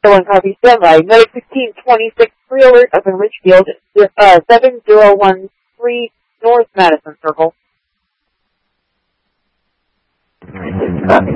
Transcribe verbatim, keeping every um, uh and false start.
One copy, stand by. Medic sixteen twenty-six, free alert up in Richfield, uh, seven zero one three North Madison Circle. Copy.